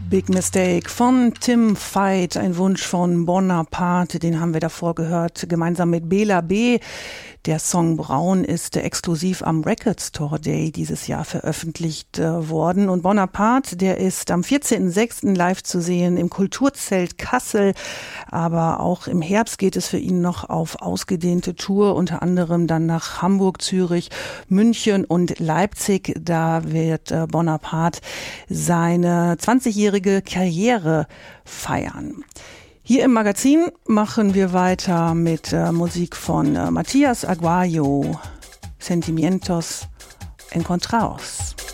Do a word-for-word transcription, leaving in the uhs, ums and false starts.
Big Mistake von Tim Veit, ein Wunsch von Bonaparte, den haben wir davor gehört, gemeinsam mit Bela B. Der Song Braun ist äh, exklusiv am Record Store Day dieses Jahr veröffentlicht äh, worden. Und Bonaparte, der ist am vierzehnten sechsten live zu sehen im Kulturzelt Kassel. Aber auch im Herbst geht es für ihn noch auf ausgedehnte Tour, unter anderem dann nach Hamburg, Zürich, München und Leipzig. Da wird äh, Bonaparte seine zwanzigjährige Karriere feiern. Hier im Magazin machen wir weiter mit äh, Musik von äh, Matías Aguayo, Sentimientos Encontrados.